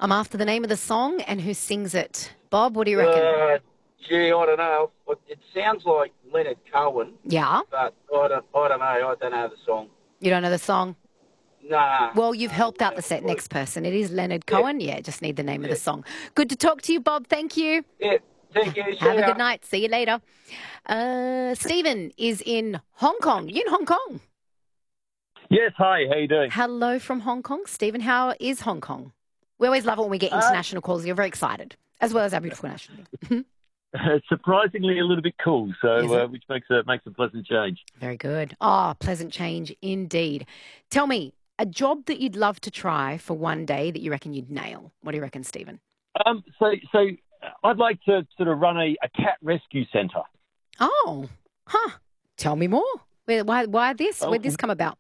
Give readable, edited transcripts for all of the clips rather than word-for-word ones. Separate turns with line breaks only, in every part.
I'm after the name of the song and who sings it. Bob, what do you reckon?
Gee, I don't know. It sounds like Leonard Cohen,
Yeah?
but I don't know. I don't know the song.
You don't know the song?
Nah.
Well, you've
No,
helped out
no
the
clue.
next person. It is Leonard
Yeah,
Cohen. Yeah, just need the name of the
yeah,
song. Good to talk to you, Bob. Thank you.
yeah. Thank you. See
Have a
ya.
good night. See you later. Stephen is in Hong Kong. You in Hong Kong?
Yes, hi, how you doing?
Hello from Hong Kong. Stephen, how is Hong Kong? We always love it when we get international calls. You're very excited, as well as our beautiful national team.
Surprisingly a little bit cool,
Is
so
it?
which makes a pleasant change.
Very good. Oh, pleasant change indeed. Tell me, a job that you'd love to try for one day that you reckon you'd nail. What do you reckon, Stephen?
So I'd like to sort of run a cat rescue centre.
Oh, tell me more. Why this?
Oh,
Where'd this come about?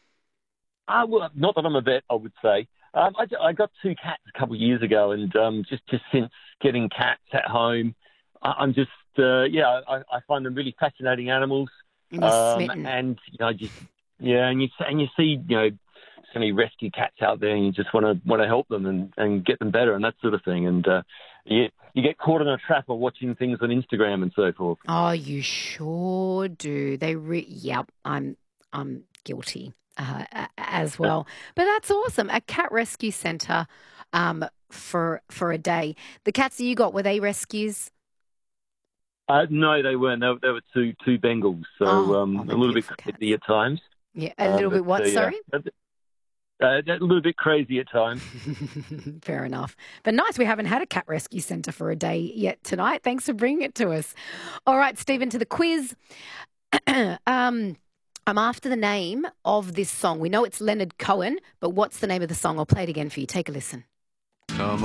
well, not that I'm a vet, I would say. I got two cats a couple of years ago, and just since getting cats at home, I'm just I find them really fascinating animals.
And you're smitten.
And you see so many rescue cats out there, and you just want to help them and get them better and that sort of thing. And you get caught in a trap of watching things on Instagram and so forth.
Oh, you sure do. Yep, I'm guilty as well. But that's awesome. A cat rescue centre for a day. The cats that you got, were they rescues?
No, they weren't. They were two Bengals, so a little bit crazy at times.
Yeah, a little bit what, sorry?
A little bit crazy at times.
Fair enough. But nice, we haven't had a cat rescue centre for a day yet tonight. Thanks for bringing it to us. All right, Stephen, to the quiz. I'm after the name of this song. We know it's Leonard Cohen, but what's the name of the song? I'll play it again for you. Take a listen.